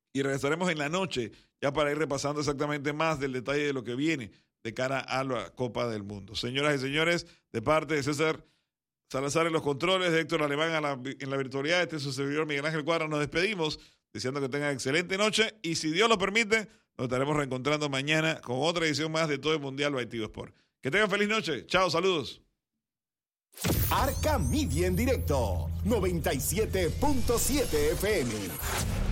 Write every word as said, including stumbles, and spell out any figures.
y regresaremos en la noche ya para ir repasando exactamente más del detalle de lo que viene de cara a la Copa del Mundo. Señoras y señores, de parte de César Salazar en los controles, de Héctor Alemán a la, en la virtualidad, este es su servidor Miguel Ángel Cuadra, nos despedimos deseando que tengan excelente noche y si Dios lo permite, nos estaremos reencontrando mañana con otra edición más de Todo el Mundial by Tigo Sport. Que tengan feliz noche. Chao, saludos. Arca Media en directo, noventa y siete punto siete F M.